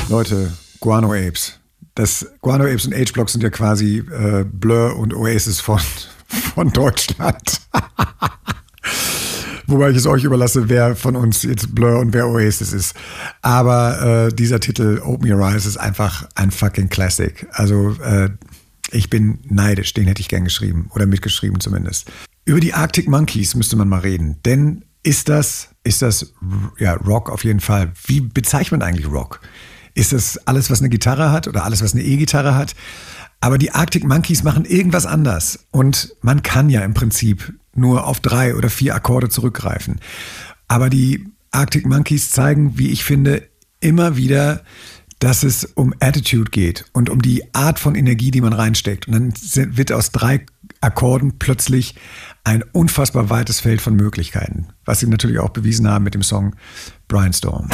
Leute, Guano Apes. Guano Apes und H-Block sind ja quasi Blur und Oasis von Deutschland. Wobei ich es euch überlasse, wer von uns jetzt Blur und wer Oasis ist. Aber dieser Titel Open Your Eyes ist einfach ein fucking Classic. Also ich bin neidisch, den hätte ich gern geschrieben oder mitgeschrieben zumindest. Über die Arctic Monkeys müsste man mal reden, denn ist das ja Rock auf jeden Fall. Wie bezeichnet man eigentlich Rock? Ist das alles, was eine Gitarre hat oder alles, was eine E-Gitarre hat? Aber die Arctic Monkeys machen irgendwas anders und man kann ja im Prinzip nur auf 3 oder 4 Akkorde zurückgreifen. Aber die Arctic Monkeys zeigen, wie ich finde, immer wieder, dass es um Attitude geht und um die Art von Energie, die man reinsteckt. Und dann wird aus 3 Akkorden plötzlich ein unfassbar weites Feld von Möglichkeiten, was sie natürlich auch bewiesen haben mit dem Song Brainstorm.